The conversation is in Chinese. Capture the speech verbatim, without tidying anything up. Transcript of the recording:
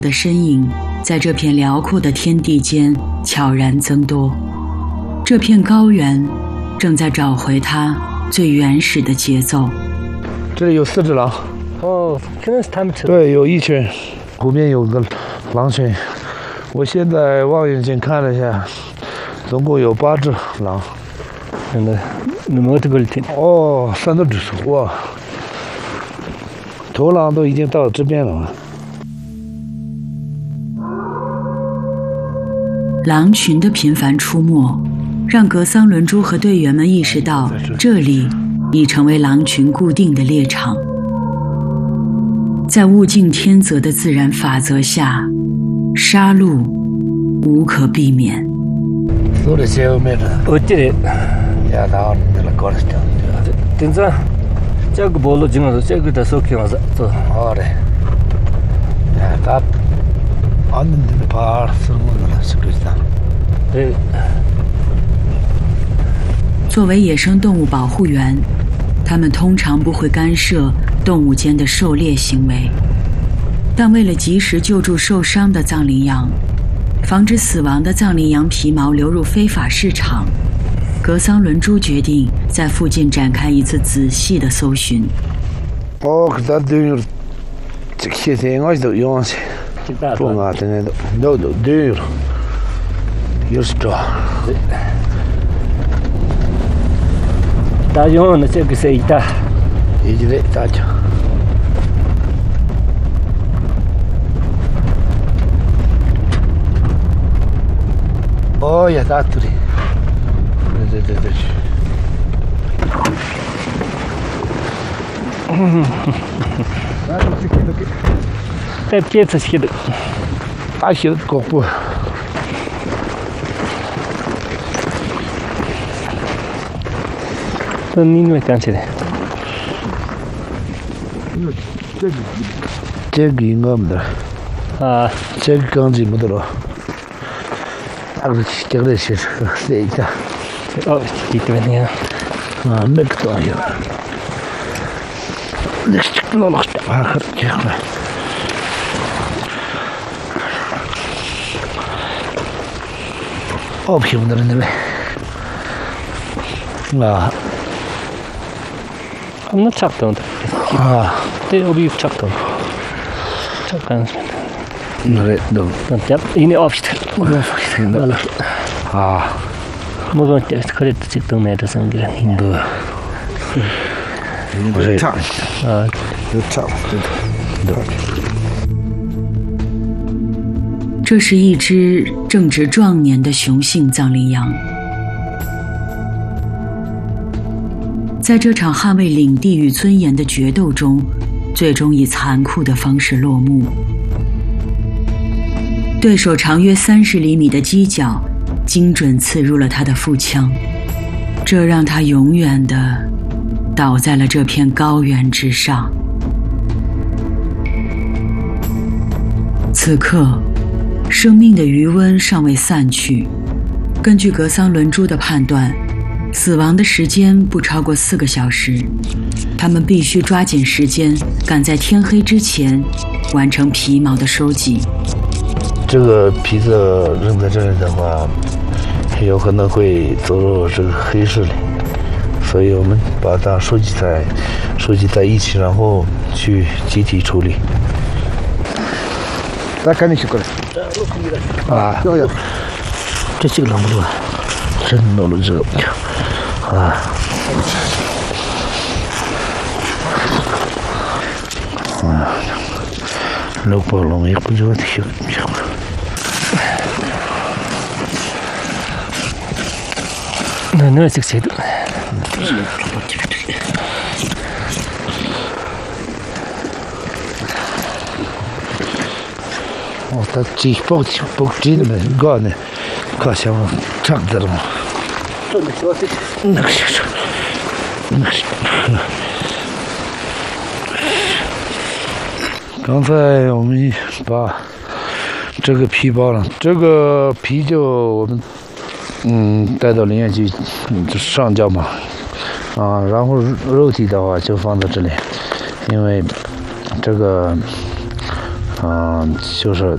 的身影在这片辽阔的天地间悄然增多。这片高原正在找回它最原始的节奏。 这里有四只狼。 哦，可能是他们吃的。 对，有一群，后面有个狼群。我现在望远镜看了一下，总共有八只狼。 真的，那么多个天。 哦，三只哇！头狼都已经到这边了。 狼群的频繁出没，让格桑伦珠和队员们意识到，这里已成为狼群固定的猎场。在物竞天择的自然法则下，杀戮无可避免。 说的前面的， 我这里， 呀，他那个搞的这样。 顶着，这个菠萝经常是这个的手看是做。 好的。呀，他。安的爬什么的，是不是的？ 对。 作为野生动物保护员，他们通常不会干涉动物间的狩猎行为，但为了及时救助受伤的藏羚羊，防止死亡的藏羚羊皮毛流入非法市场，格桑伦珠决定在附近展开一次仔细的搜寻。 哦，可他都有这些天我都用些。中啊，真的都都都有，有时抓。 大用的这个是一大， 一直在大家。哦呀，大土里。对对对对。 嗯。那就这个这个。在别子写的， 大写的搞不。 这你没干起来？ 这个，这个应该没得。 啊， 这个刚进没得了。那个这个是谁的？ 哦，这边呢？ 啊，那个多呀。那个这个老老的啊，这个。好平的那边，啊， 那差不多的， 啊， 对，我比差不多，差不多。 那嘞，那， 那这因为 office， 我们 office 的，啊， 我们这可以自己动来的生个， 对，嗯，不是差， 啊， 有差，对，对。 这是一只正值壮年的雄性藏羚羊，在这场捍卫领地与尊严的决斗中，最终以残酷的方式落幕。对手长约三十厘米的犄角，精准刺入了他的腹腔，这让他永远地倒在了这片高原之上。此刻，生命的余温尚未散去，根据格桑伦珠的判断，死亡的时间不超过四个小时。他们必须抓紧时间，赶在天黑之前完成皮毛的收集。 这个皮子扔在这里的话，有可能会走入这个黑市里，所以我们把它收集在收集在一起，然后去集体处理。那赶紧去过来。啊，要要，这几个弄不住，真弄了这个，啊，啊，弄不弄也不就挺挺。 那那这个谁的？ 哦，他几包几包几的没搞呢，搞什么长的了嘛？那个小的，那个小的，那个小的。刚才我们把这个皮包了，这个皮就我们嗯带到林业局上交嘛，啊，然后肉体的话就放在这里，因为这个。嗯，就是